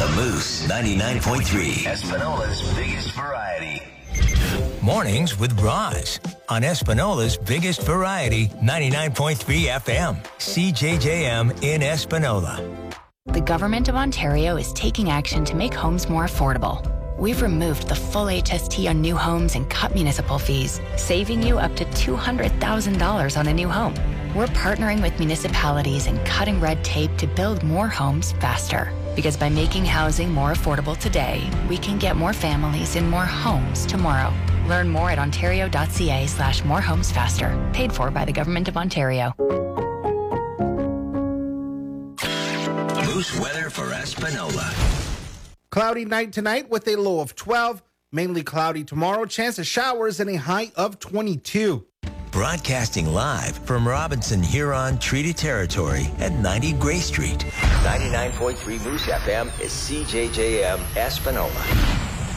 The Moose 99.3, Espinola's biggest variety. Mornings with Roz on Espinola's biggest variety, 99.3 FM, CJJM in Espinola. The Government of Ontario is taking action to make homes more affordable. We've removed the full HST on new homes and cut municipal fees, saving you up to $200,000 on a new home. We're partnering with municipalities and cutting red tape to build more homes faster. Because by making housing more affordable today, we can get more families in more homes tomorrow. Learn more at ontario.ca/morehomesfaster. Paid for by the Government of Ontario. Moose weather for Espinola. Cloudy night tonight with a low of 12. Mainly cloudy tomorrow. Chance of showers and a high of 22. Broadcasting live from Robinson Huron Treaty Territory at 90 Gray Street. 99.3 Moose FM is CJJM Espinola.